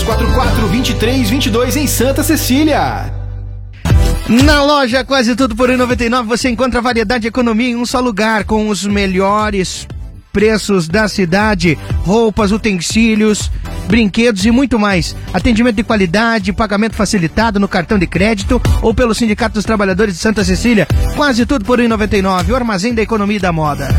3244-2322 em Santa Cecília. Na loja Quase Tudo por R$1,99 você encontra variedade e economia em um só lugar, com os melhores preços da cidade, roupas, utensílios, brinquedos e muito mais. Atendimento de qualidade, pagamento facilitado no cartão de crédito ou pelo Sindicato dos Trabalhadores de Santa Cecília. Quase Tudo por R$1,99, o armazém da economia e da moda.